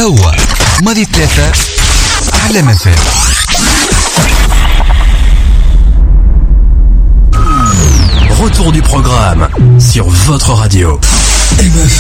هو ماضي 3 على مساء. Retour du programme sur votre radio. MF